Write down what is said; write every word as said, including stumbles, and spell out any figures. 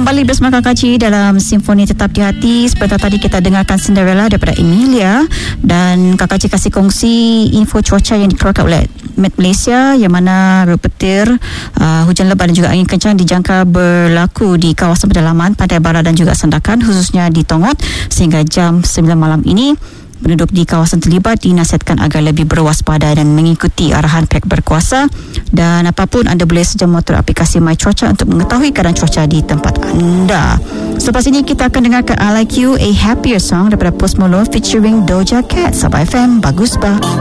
kembali bersama Kak Cik dalam Simfoni Tetap di Hati. Seperti tadi kita dengarkan Cinderella daripada Emilia, dan Kak Cik kasih kongsi info cuaca yang dikeluarkan oleh Met Malaysia, yang mana rut petir, uh, hujan lebat dan juga angin kencang dijangka berlaku di kawasan pedalaman, pantai barat dan juga Sandakan, khususnya di Tongot sehingga jam sembilan malam ini. Penduduk di kawasan terlibat dinasihatkan agar lebih berwaspada dan mengikuti arahan pihak berkuasa. Dan apapun, anda boleh saja motor aplikasi My Cuaca untuk mengetahui keadaan cuaca di tempat anda. Selepas ini kita akan dengarkan I Like You, A Happier Song daripada Post Malone featuring Doja Cat. Sabah F M, bagus bah.